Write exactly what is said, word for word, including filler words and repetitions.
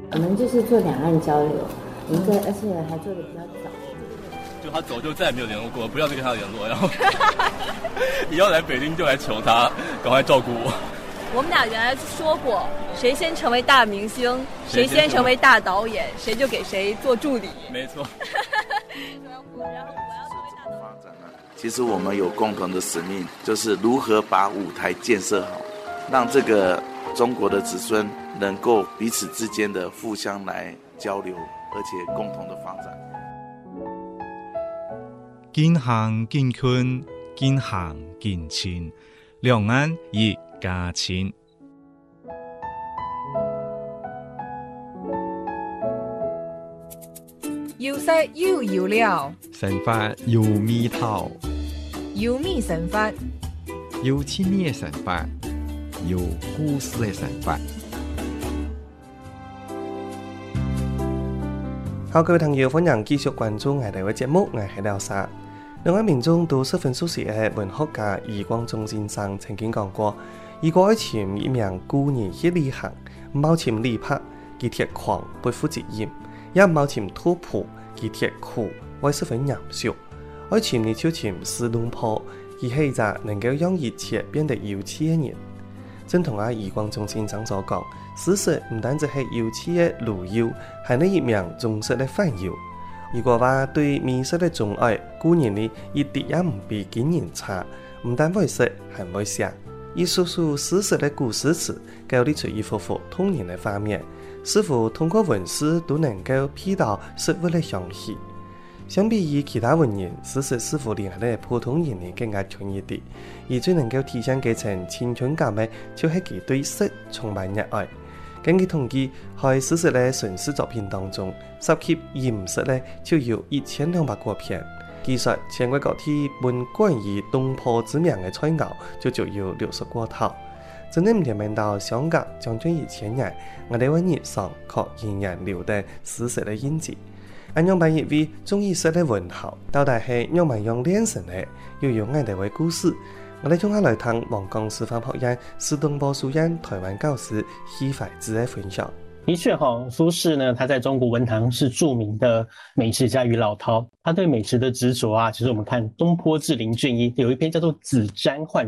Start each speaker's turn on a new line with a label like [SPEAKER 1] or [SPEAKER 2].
[SPEAKER 1] 我们就是做两岸交流，我们在而且还做的比较早。
[SPEAKER 2] 就他走就再也没有联络过，不要再跟他联络，然后以后来北京就来求他赶快照顾我。
[SPEAKER 3] 我们俩原来说过，谁先成为大明星，谁先成为大导演，谁就给谁做助理。
[SPEAKER 2] 没错。
[SPEAKER 3] 然后我要成为大导演。
[SPEAKER 4] 其实我们有共同的使命，就是如何把舞台建设好，让这个中国的子孙能够彼此之间的互相来交流，而且共同的发展。
[SPEAKER 5] 近乡近村，近乡近亲，两岸一家亲。
[SPEAKER 6] 要識要要了，
[SPEAKER 7] 神法要咪頭，
[SPEAKER 6] 要咪神法，
[SPEAKER 7] 要千咩神法，要故事嘅神法。
[SPEAKER 8] 好，各位朋友，歡迎繼續關注我哋嘅節目，我係廖沙。兩岸民眾都十分熟悉嘅文學家余光中先生曾經講過，如果愛潛一名孤兒去旅行，冇潛旅拍，佢鐵狂背負責任。也冇潛突破，佢鐵苦，為十分嚴肅。愛潛你就潛斯東坡，佢係一個能夠讓一切變得有趣嘅人。正同阿余光中先生所講，事實唔單止係有趣嘅路遊，係呢一名忠實嘅飯友。如果話對美食嘅鍾愛，固然你一啲也唔比經驗差，唔但會食，還會寫。以述述事實嘅故事詞，教你出一幅幅童年嘅畫面。似乎通過文字都能夠批到食物的香氣。相比於其他文人，事實似乎令我普通人呢更加專一啲，而最能夠體現佢層青春感嘅，就係佢對食充滿熱愛。根據統計，喺事實嘅純詩作品當中，涉及飲食呢就有一千兩百多篇。其實全國各地本關於東坡之名嘅菜肴就就有六十多套。真係唔聽聞到香港將近一千年，我哋喺日常卻仍然留低史實嘅印記。按樣辦一位中意食嘅文豪，到底係樣咪樣練成嘅，又有我哋嘅故事。我哋將下來聽黃岡師範學院史東坡書院台灣教師許懷之嘅分享。
[SPEAKER 9] 的確哈，蘇軾呢，他在中國文壇是著名的美食家與老饕，他對美食的執着啊，其實我們看東坡志林卷一有一篇叫做《子瞻宦